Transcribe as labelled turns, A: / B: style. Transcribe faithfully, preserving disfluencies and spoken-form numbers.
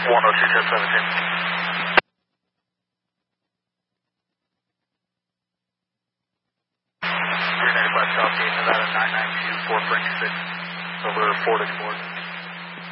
A: one oh two, ten seventeen. three ninety-five South Gate, Nevada nine nine two four Frank six, over Fort Explorer.